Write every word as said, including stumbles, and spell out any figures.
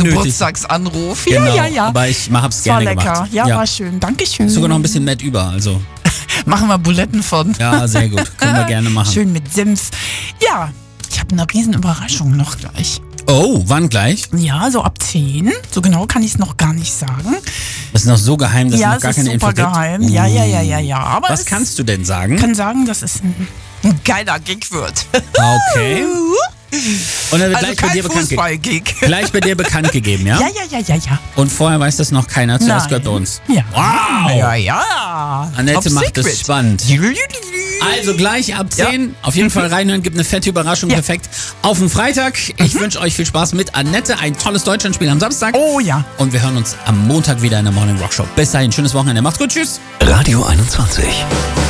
Geburtstagsanruf. Genau, Ja, ja, ja. aber ich hab's War gerne lecker. gemacht. Ja, war schön. Dankeschön. Sogar noch ein bisschen Met über, also. Machen wir Buletten von. Ja, sehr gut. Können wir gerne machen. Schön mit Senf. Ja, ich habe eine riesen Überraschung noch gleich. Oh, wann gleich? Ja, so ab zehn. So genau kann ich es noch gar nicht sagen. Das ist noch so geheim, dass ja, es noch gar es ist keine Info super gibt. geheim. Ja, ja, ja, ja, ja. Aber Was es kannst du denn sagen? Ich kann sagen, dass es ein, ein geiler Gig wird. Okay. Und dann wird Also gleich, bei kein dir bekannt ge- Fußball-Gig. gleich bei dir bekannt gegeben, ja? Ja, ja, ja, ja, ja. Und vorher weiß das noch keiner. Zuerst Nein. gehört bei uns. Ja. Wow. Ja, ja. Annette Top macht Secret. es spannend. Also gleich ab zehn. Auf jeden Fall reinhören, gibt eine fette Überraschung. Ja. Perfekt. Auf den Freitag. Ich wünsche euch viel Spaß mit Annette. Ein tolles Deutschlandspiel am Samstag. Oh ja. Und wir hören uns am Montag wieder in der Morning Rock Show. Bis dahin, schönes Wochenende. Macht's gut. Tschüss. Radio einundzwanzig.